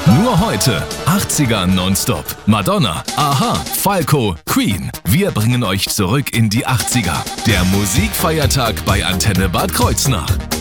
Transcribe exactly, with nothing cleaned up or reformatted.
Nur heute achtziger Nonstop. Madonna, Aha, Falco, Queen. Wir bringen euch zurück in die achtziger. Der Musikfeiertag bei Antenne Bad Kreuznach.